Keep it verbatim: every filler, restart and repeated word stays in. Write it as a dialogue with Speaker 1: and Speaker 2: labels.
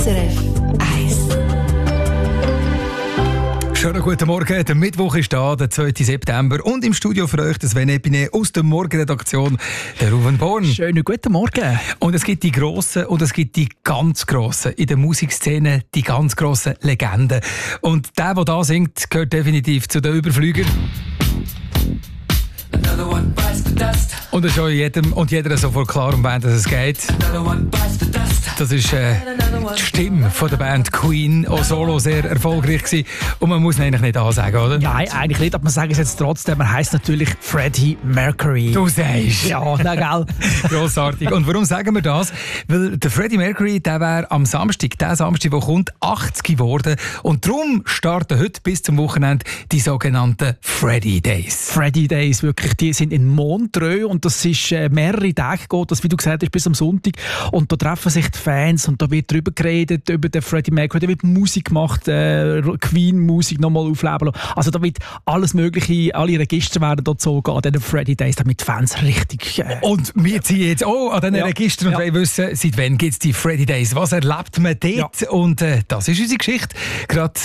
Speaker 1: S R F eins.
Speaker 2: Schönen guten Morgen, der Mittwoch ist da, der zweiten September. Und im Studio für euch, das Sven Epine aus der Morgenredaktion, der Ruben Born.
Speaker 3: Schönen guten Morgen.
Speaker 2: Und es gibt die Grossen und es gibt die ganz Grossen. In der Musikszene die ganz grossen Legenden. Und der, der da singt, gehört definitiv zu den Überflügern. Und es ist auch jedem und jeder sofort klar, um wen es geht. Das ist äh, die Stimme von der Band Queen, auch solo sehr erfolgreich gewesen. Und man muss ihn eigentlich nicht ansagen, oder?
Speaker 3: Nein, eigentlich nicht, aber man sagt es jetzt trotzdem. Er heisst natürlich Freddie Mercury.
Speaker 2: Du sagst.
Speaker 3: Ja, na gell.
Speaker 2: Grossartig. Und warum sagen wir das? Weil der Freddie Mercury, der wäre am Samstag, der Samstag, der kommt, achtzig geworden. Und darum starten heute bis zum Wochenende die sogenannten Freddie Days.
Speaker 3: Freddie Days, wirklich, die sind in Montreux und das ist äh, mehrere Tage geht, das, wie du gesagt hast, bis am Sonntag. Und da treffen sich die Fans und da wird darüber geredet, über den Freddie Mercury, da wird Musik gemacht, äh, Queen-Musik nochmal aufleben lassen. Also da wird alles Mögliche, alle Register werden dort so gehen, an diesen Freddie Days, damit die Fans richtig... Äh,
Speaker 2: und wir ziehen jetzt auch an diesen
Speaker 3: ja.
Speaker 2: Registern und
Speaker 3: ja.
Speaker 2: wollen wissen, seit wann gibt es die Freddie Days? Was erlebt man dort?
Speaker 3: Ja.
Speaker 2: Und äh, das ist unsere Geschichte. Gerade